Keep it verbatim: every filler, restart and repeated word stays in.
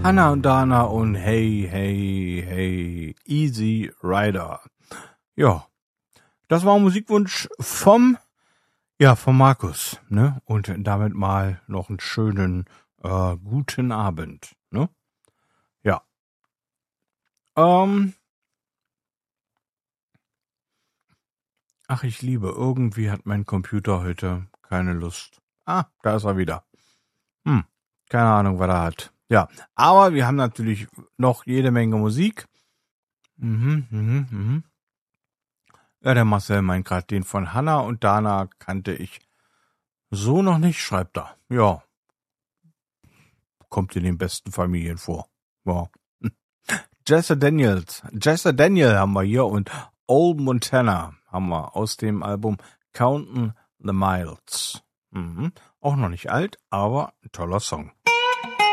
Hannah und Dana und hey, hey, hey, Easy Rider. Ja, das war ein Musikwunsch vom, ja, vom Markus, ne? Und damit mal noch einen schönen, äh, guten Abend, ne? Ja. Ähm. Ach, ich liebe, irgendwie hat mein Computer heute keine Lust. Ah, da ist er wieder. Hm, keine Ahnung, was er hat. Ja, aber wir haben natürlich noch jede Menge Musik. Mhm, mhm, mhm. Ja, der Marcel meint gerade, den von Hannah und Dana kannte ich so noch nicht, schreibt er. Ja, kommt in den besten Familien vor. Ja. Jesse Daniels, Jesse Daniel haben wir hier und Old Montana haben wir aus dem Album Countin' the Miles. Mhm. Auch noch nicht alt, aber ein toller Song.